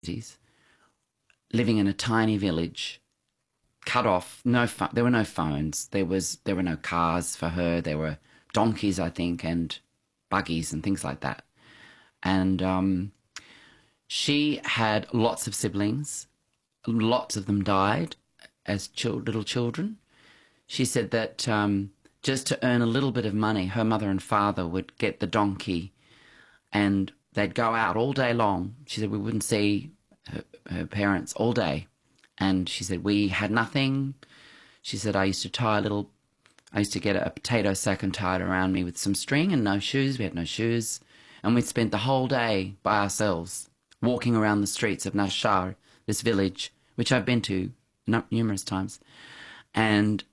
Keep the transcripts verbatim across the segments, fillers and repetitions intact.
living in a tiny village, cut off, no pho- there were no phones, there was there were no cars for her, there were donkeys, I think, and buggies and things like that. And um, she had lots of siblings. Lots of them died as ch- little children. She said that um, just to earn a little bit of money, her mother and father would get the donkey and they'd go out all day long. She said we wouldn't see her, her parents all day. And she said we had nothing. She said I used to tie a little, I used to get a potato sack and tie it around me with some string and no shoes. We had no shoes. And we'd spent the whole day by ourselves walking around the streets of Nashar, this village, which I've been to n- numerous times. And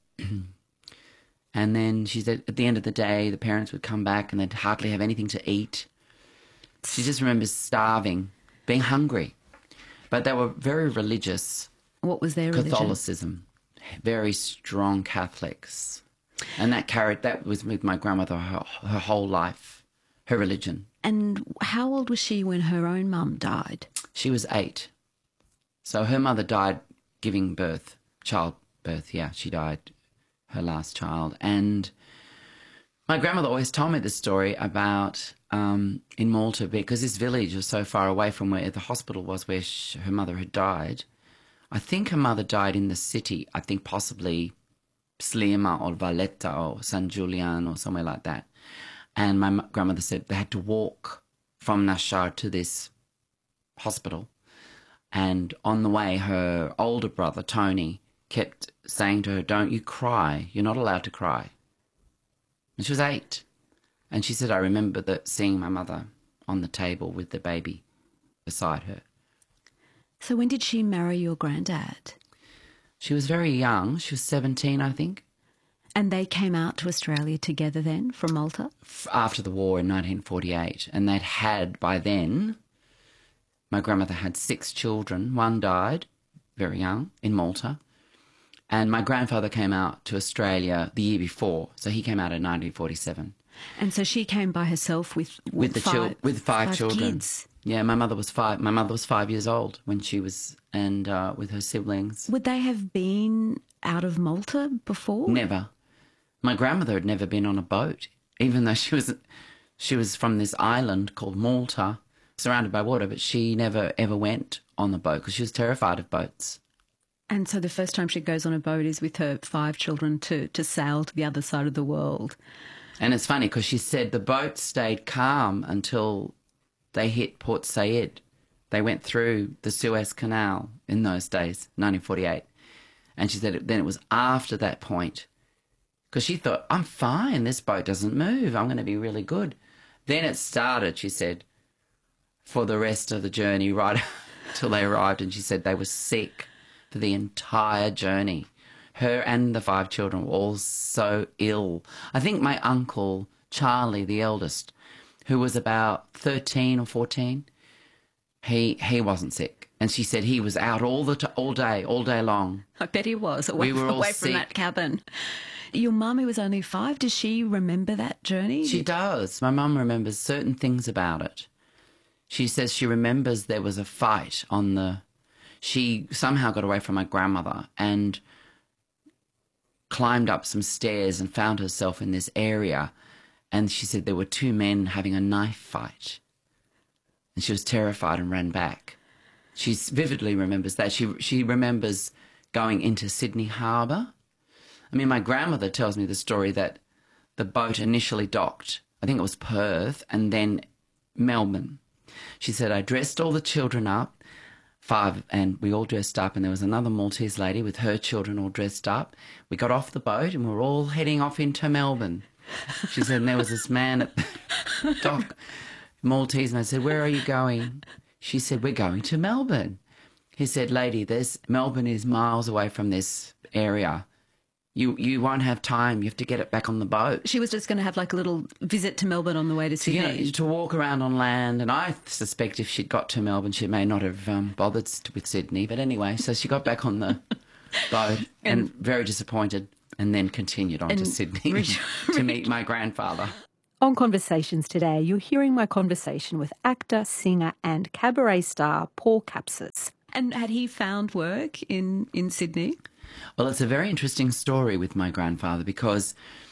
and then she said at the end of the day, the parents would come back and they'd hardly have anything to eat. She just remembers starving, being hungry. But they were very religious. What was their religion? Catholicism. Very strong Catholics. And that carried, that was with my grandmother her, her whole life, her religion. And how old was she when her own mum died? She was eight. So her mother died giving birth, childbirth, yeah, she died, her last child. And my grandmother always told me this story about um, in Malta, because this village was so far away from where the hospital was where she, her mother had died. I think her mother died in the city, I think possibly Sliema or Valletta or San Julian or somewhere like that. And my grandmother said they had to walk from Nashar to this hospital. And on the way, her older brother, Tony, kept saying to her, don't you cry. You're not allowed to cry. And she was eight. And she said, I remember that seeing my mother on the table with the baby beside her. So when did she marry your granddad? She was very young. She was seventeen, I think. And they came out to Australia together then from Malta? After the war in nineteen forty-eight. And they'd had, by then, my grandmother had six children. One died very young in Malta. And my grandfather came out to Australia the year before. So he came out in nineteen forty-seven. And so she came by herself with, with, with the five, chil- with five, five children. Kids. Yeah, my mother was five. My mother was five years old when she was, and uh, with her siblings. Would they have been out of Malta before? Never. My grandmother had never been on a boat, even though she was, she was from this island called Malta, surrounded by water. But she never ever went on the boat because she was terrified of boats. And so the first time she goes on a boat is with her five children to to sail to the other side of the world. And it's funny because she said the boat stayed calm until they hit Port Said. They went through the Suez Canal in those days, nineteen forty-eight. And she said then it was after that point, because she thought, I'm fine, this boat doesn't move, I'm going to be really good. Then it started, she said, for the rest of the journey right till they arrived. And she said they were sick for the entire journey. Her and the five children were all so ill. I think my uncle, Charlie, the eldest, who was about thirteen or fourteen, he he wasn't sick. And she said he was out all the t- all day, all day long. I bet he was, away, we were all away from sick. that cabin. Your mum, who was only five, does she remember that journey? She does. My mum remembers certain things about it. She says she remembers there was a fight on the... She somehow got away from my grandmother and climbed up some stairs and found herself in this area. And she said there were two men having a knife fight. And she was terrified and ran back. She vividly remembers that. She she remembers going into Sydney Harbour. I mean, my grandmother tells me the story that the boat initially docked, I think it was Perth, and then Melbourne. She said, I dressed all the children up, five, and we all dressed up, and there was another Maltese lady with her children all dressed up. We got off the boat and we were all heading off into Melbourne. She said, and there was this man at the dock, Maltese, and I said, where are you going? She said, we're going to Melbourne. He said, lady, this Melbourne is miles away from this area. You you won't have time. You have to get it back on the boat. She was just going to have like a little visit to Melbourne on the way to So, Sydney. you know, to walk around on land, and I suspect if she'd got to Melbourne, she may not have um, bothered with Sydney. But anyway, so she got back on the boat and, and very disappointed, and then continued on to Sydney Rich, to meet my grandfather. On Conversations today, you're hearing my conversation with actor, singer and cabaret star Paul Capsis. And had he found work in, in Sydney? Well, it's a very interesting story with my grandfather because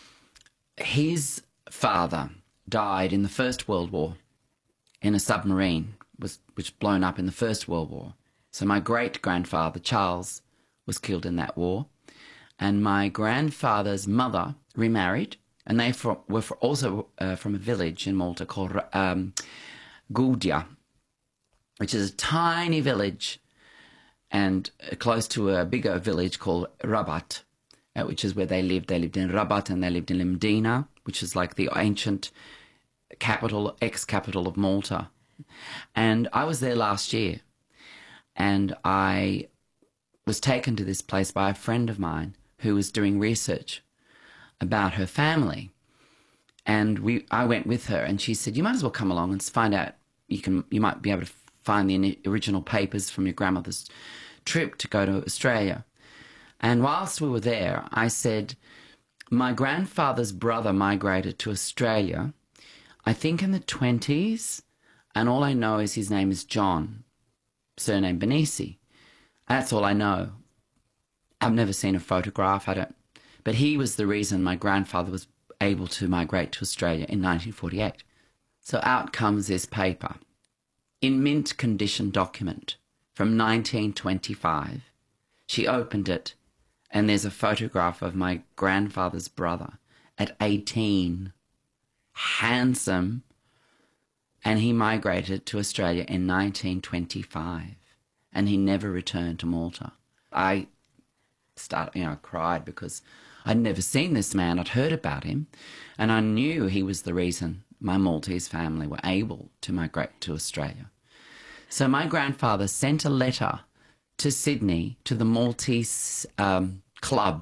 his father died in the First World War in a submarine was which blown up in the First World War. So my great-grandfather, Charles, was killed in that war. And my grandfather's mother remarried, and they for, were for also uh, from a village in Malta called um, Guldia, which is a tiny village and uh, close to a bigger village called Rabat, uh, which is where they lived. They lived in Rabat and they lived in Limdina, which is like the ancient capital, ex-capital of Malta. And I was there last year, and I was taken to this place by a friend of mine who was doing research about her family. And we, I went with her, and she said, you might as well come along and find out, you can, you might be able to find the original papers from your grandmother's trip to go to Australia. And whilst we were there, I said, my grandfather's brother migrated to Australia, I think in the twenties, and all I know is his name is John, surname Benisi. That's all I know. I've never seen a photograph, I don't, but he was the reason my grandfather was able to migrate to Australia in nineteen forty-eight. So out comes this paper, in mint condition document from nineteen twenty-five. She opened it, and there's a photograph of my grandfather's brother at eighteen, handsome, and he migrated to Australia in nineteen twenty-five, and he never returned to Malta. I started, you know, I cried because I'd never seen this man. I'd heard about him, and I knew he was the reason my Maltese family were able to migrate to Australia. So my grandfather sent a letter to Sydney, to the Maltese um, club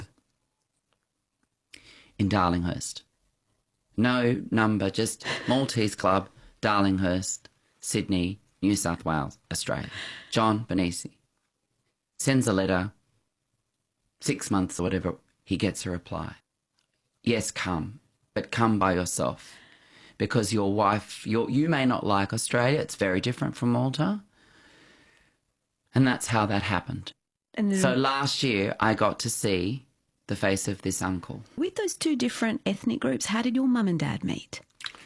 in Darlinghurst. No number, just Maltese club, Darlinghurst, Sydney, New South Wales, Australia. John Benisi sends a letter, six months or whatever, he gets a reply. Yes, come, but come by yourself, because your wife, your, you may not like Australia, it's very different from Malta. And that's how that happened. And then, so last year I got to see the face of this uncle. With those two different ethnic groups, how did your mum and dad meet?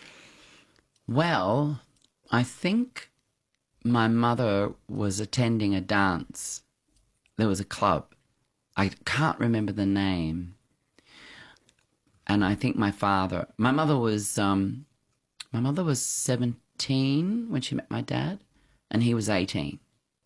Well, I think my mother was attending a dance. There was a club. I can't remember the name. And I think my father, my mother was, um, my mother was seventeen when she met my dad, and he was eighteen.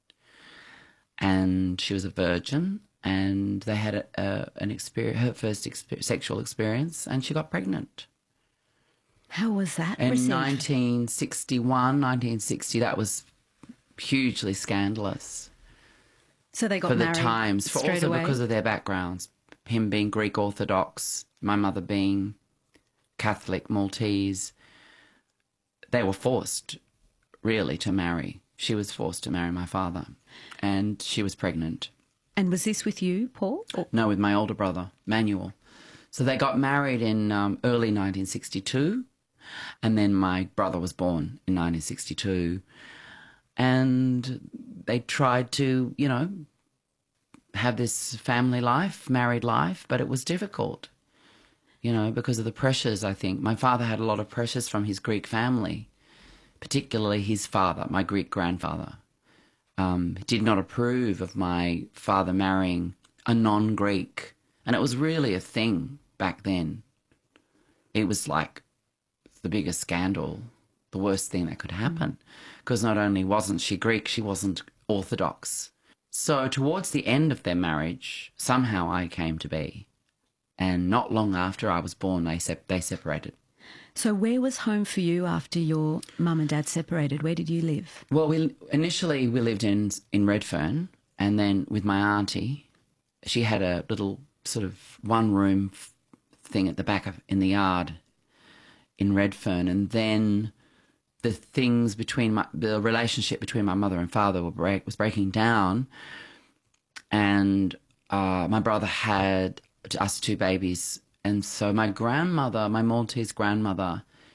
And she was a virgin, and they had a, a, an experience, her first exper- sexual experience, and she got pregnant. How was that In received? nineteen sixty-one, nineteen sixty, that was hugely scandalous. So they got for married the times, for straight also away? because of their backgrounds. Him being Greek Orthodox, my mother being Catholic Maltese. They were forced, really, to marry. She was forced to marry my father, and she was pregnant. And was this with you, Paul? Or- No, with my older brother, Manuel. So they got married in um, early nineteen sixty-two, and then my brother was born in nineteen sixty-two. And they tried to, you know, have this family life, married life, but it was difficult, you know, because of the pressures, I think. My father had a lot of pressures from his Greek family, particularly his father, my Greek grandfather. Um, did not approve of my father marrying a non-Greek. And it was really a thing back then. It was like the biggest scandal, the worst thing that could happen. Because not only wasn't she Greek, she wasn't Orthodox. So towards the end of their marriage, somehow I came to be. And not long after I was born, they sep- they separated. So where was home for you after your mum and dad separated? Where did you live? Well, we initially we lived in in Redfern, and then with my auntie, she had a little sort of one-room f- thing at the back of in the yard in Redfern, and then the things between my, the relationship between my mother and father were break, was breaking down, and uh, my brother had us two babies. And so my grandmother, my Maltese grandmother,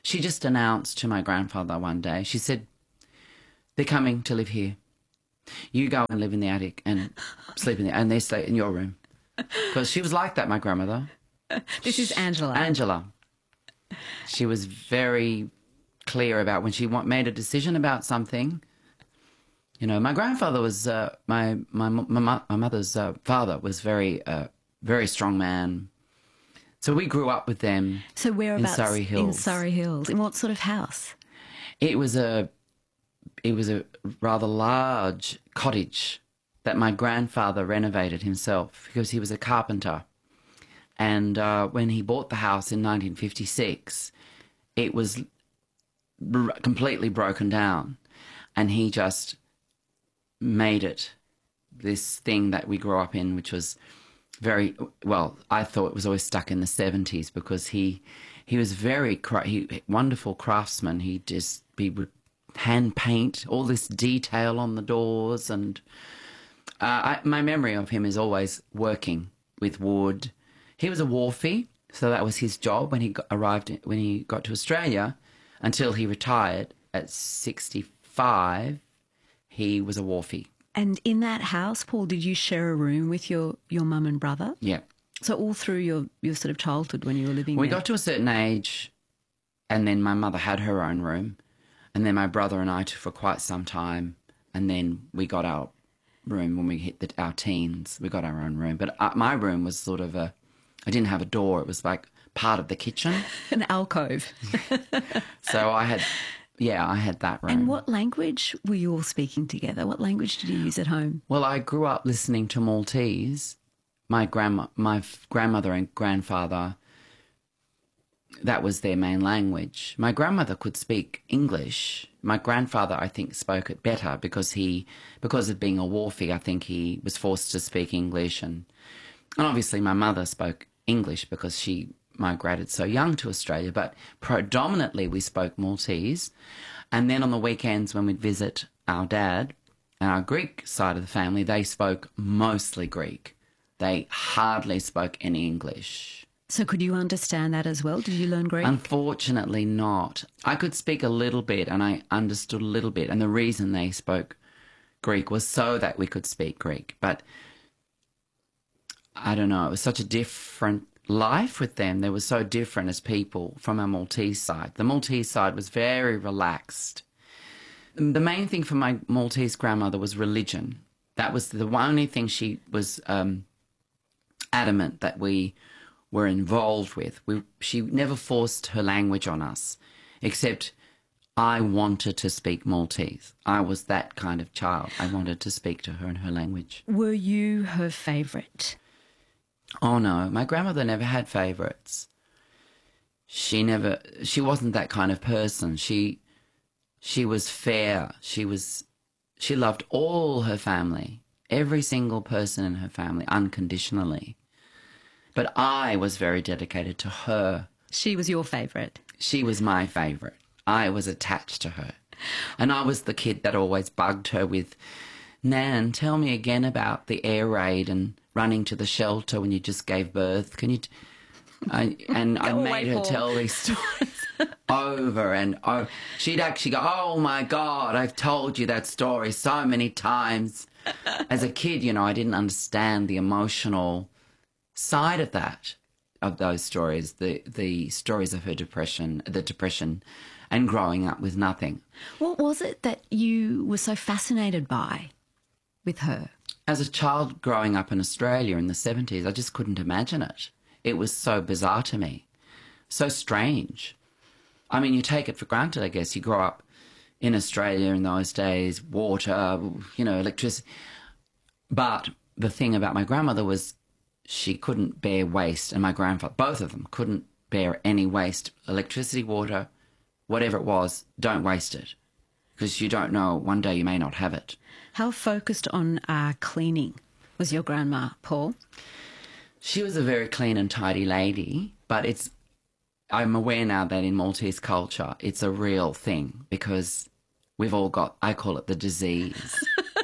She just announced to my grandfather one day, she said, they're coming to live here. You go and live in the attic and sleep in the, and they stay in your room. Because she was like that, my grandmother. This is Angela. Angela. She was very clear about when she wa- made a decision about something. You know, my grandfather was, uh, my, my, my, my mother's uh, father was very, uh, very strong man. So we grew up with them. So whereabouts? In Surrey Hills. In Surrey Hills. In what sort of house? It was a, it was a rather large cottage that my grandfather renovated himself because he was a carpenter. And uh, when he bought the house in nineteen fifty-six, it was r- completely broken down. And he just made it this thing that we grew up in, which was very, well, I thought it was always stuck in the seventies because he he was very, cra- he, wonderful craftsman. He just, he would hand paint all this detail on the doors. And uh, I, my memory of him is always working with wood. He was a wharfie, so that was his job when he got, arrived, when he got to Australia, until he retired at sixty-five. He was a wharfie. And in that house, Paul, did you share a room with your, your mum and brother? Yeah. So all through your, your sort of childhood when you were living We there? got to a certain age, and then my mother had her own room, and then my brother and I took for quite some time, and then we got our room when we hit the, our teens. We got our own room. But uh, my room was sort of a, I didn't have a door. It was like part of the kitchen. An alcove. So I had, yeah, I had that room. And what language were you all speaking together? What language did you use at home? Well, I grew up listening to Maltese. My grandma, my f- grandmother and grandfather, that was their main language. My grandmother could speak English. My grandfather, I think, spoke it better because he, because of being a wharfie, I think he was forced to speak English. And, and obviously my mother spoke English because she migrated so young to Australia, but predominantly we spoke Maltese. And then on the weekends when we'd visit our dad and our Greek side of the family, they spoke mostly Greek. They hardly spoke any English. So could you understand that as well? Did you learn Greek? Unfortunately not. I could speak a little bit and I understood a little bit. And the reason they spoke Greek was so that we could speak Greek. But I don't know, it was such a different life with them. They were so different as people from our Maltese side. The Maltese side was very relaxed. The main thing for my Maltese grandmother was religion. That was the only thing she was um, adamant that we were involved with. We, she never forced her language on us, except I wanted to speak Maltese. I was that kind of child. I wanted to speak to her in her language. Were you her favourite? Oh, no. My grandmother never had favourites. She never... She wasn't that kind of person. She... She was fair. She was... She loved all her family, every single person in her family, unconditionally. But I was very dedicated to her. She was your favourite? She was my favourite. I was attached to her. And I was the kid that always bugged her with, Nan, tell me again about the air raid and running to the shelter when you just gave birth. Can you... T-? I, and I away, made her Paul. tell these stories over and over. She'd actually go, oh, my God, I've told you that story so many times. As a kid, you know, I didn't understand the emotional side of that, of those stories, the the stories of her depression, the depression and growing up with nothing. What was it that you were so fascinated by with her? As a child growing up in Australia in the seventies, I just couldn't imagine it. It was so bizarre to me, so strange. I mean, you take it for granted, I guess. You grow up in Australia in those days, water, you know, electricity. But the thing about my grandmother was she couldn't bear waste, and my grandfather, both of them, couldn't bear any waste. Electricity, water, whatever it was, don't waste it, because you don't know, one day you may not have it. How focused on uh, cleaning was your grandma, Paul? She was a very clean and tidy lady, but it's, I'm aware now that in Maltese culture, it's a real thing because we've all got, I call it the disease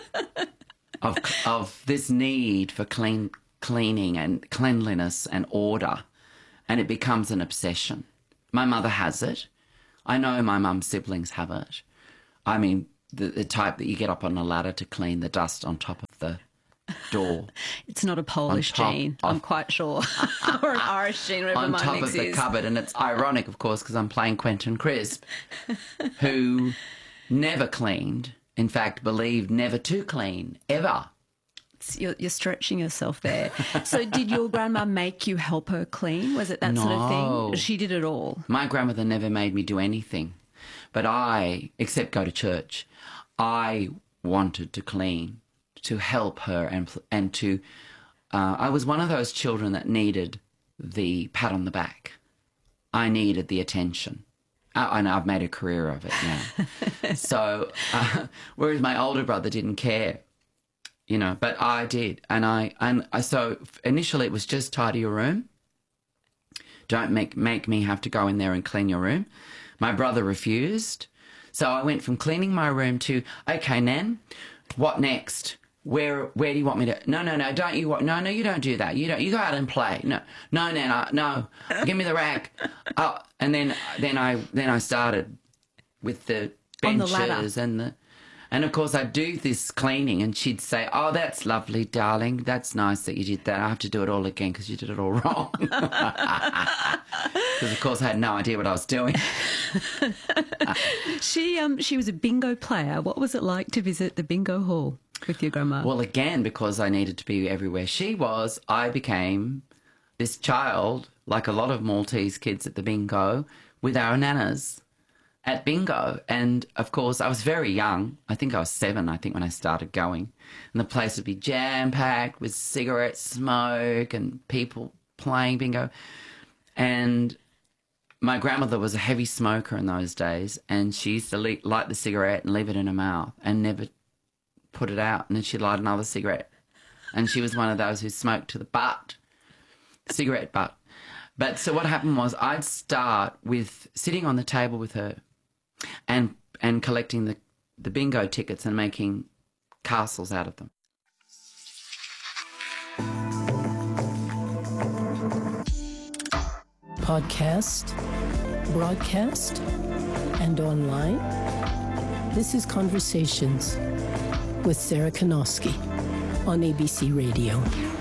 of of this need for clean cleaning and cleanliness and order, and it becomes an obsession. My mother has it. I know my mum's siblings have it. I mean, the, the type that you get up on a ladder to clean the dust on top of the door. It's not a Polish gene, of, I'm quite sure, or an Irish gene, whatever on my top mix of the is. cupboard. And it's ironic, of course, because I'm playing Quentin Crisp, who never cleaned, in fact, believed never to clean, ever. You're, you're stretching yourself there. So did your grandma make you help her clean? Was it that sort of No. thing? She did it all. My grandmother never made me do anything, but I, except go to church, I wanted to clean, to help her, and and to, uh, I was one of those children that needed the pat on the back. I needed the attention. I, and I've made a career of it now. So, uh, whereas my older brother didn't care, you know, but I did. And I, and I, so initially it was just tidy your room. Don't make, make me have to go in there and clean your room. My brother refused. So I went from cleaning my room to, okay, Nan, what next? Where where do you want me to? No, no, no, don't you want? No, no, you don't do that. You don't. You go out and play. No, no, Nan, I, no. Give me the rag. Oh, and then then I then I started with the On the benches ladder. and the, and of course I'd do this cleaning, and she'd say, "Oh, that's lovely, darling. That's nice that you did that. I have to do it all again because you did it all wrong." Because of course I had no idea what I was doing. She um she was a bingo player. What was it like to visit the bingo hall with your grandma? Well, again, because I needed to be everywhere she was, I became this child, like a lot of Maltese kids at the bingo, with our nanas at bingo. And, of course, I was very young. I think I was seven, I think, when I started going. And the place would be jam-packed with cigarette smoke and people playing bingo. And my grandmother was a heavy smoker in those days, and she used to le- light the cigarette and leave it in her mouth and never put it out, and then she'd light another cigarette. And she was one of those who smoked to the butt, cigarette butt. But so what happened was I'd start with sitting on the table with her and and collecting the, the bingo tickets and making castles out of them. Podcast, broadcast, and online. This is Conversations with Sarah Kanowski on A B C Radio.